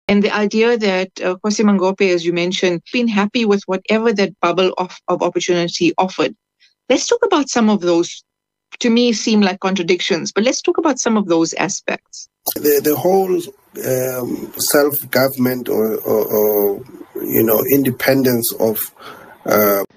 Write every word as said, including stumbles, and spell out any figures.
And the idea that uh, Kgosi Mangope, as you mentioned, been happy with whatever that bubble of, of opportunity offered. Let's talk about some of those, to me, seem like contradictions, but let's talk about some of those aspects. The, the whole um, self-government or, or, or, you know, independence of uh,